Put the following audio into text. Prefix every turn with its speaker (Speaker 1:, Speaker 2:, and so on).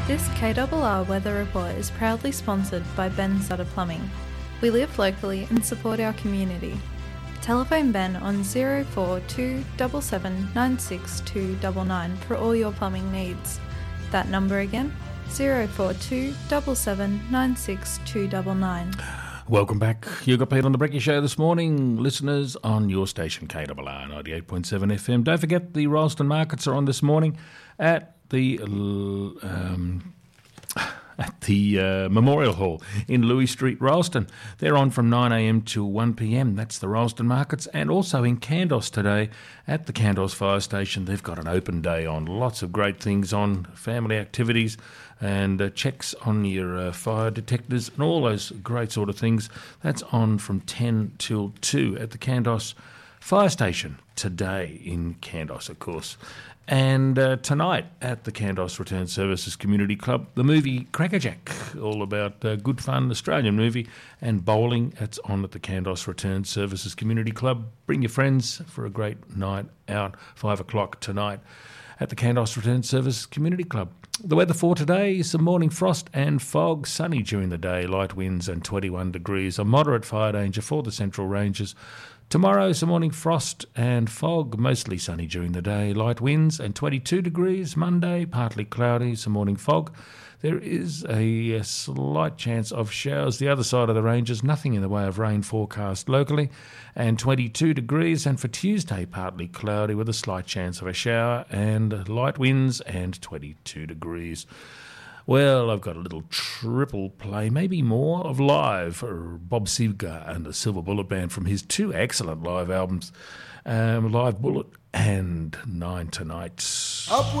Speaker 1: This KRR Weather Report is proudly sponsored by Ben Sutter Plumbing. We live locally and support our community. Telephone Ben on 042 77 96299 for all your plumbing needs. That number again, 042 77 96299.
Speaker 2: Welcome back. You got Pete on the Brekkie Show this morning, listeners on your station KRR 98.7 FM. Don't forget the Ralston markets are on this morning at the Memorial Hall in Louis Street, Ralston. They're on from 9am till 1pm. That's the Ralston markets. And also in Kandos today at the Kandos Fire Station. They've got an open day on. Lots of great things on, family activities and checks on your fire detectors and all those great sort of things. That's on from 10 till 2 at the Kandos Fire Station today in Kandos, of course. And tonight at the Kandos Return Services Community Club, the movie Crackerjack, all about good fun, Australian movie, and bowling. That's on at the Kandos Return Services Community Club. Bring your friends for a great night out, 5 o'clock tonight at the Kandos Return Services Community Club. The weather for today is some morning frost and fog, sunny during the day, light winds and 21 degrees, a moderate fire danger for the Central Ranges. Tomorrow, some morning frost and fog, mostly sunny during the day, light winds and 22 degrees. Monday, partly cloudy, some morning fog. There is a slight chance of showers the other side of the ranges, nothing in the way of rain forecast locally, and 22 degrees. And for Tuesday, partly cloudy with a slight chance of a shower and light winds and 22 degrees. Well, I've got a little triple play, maybe more, of Live for Bob Seger and the Silver Bullet Band from his two excellent live albums, Live Bullet and Nine Tonight.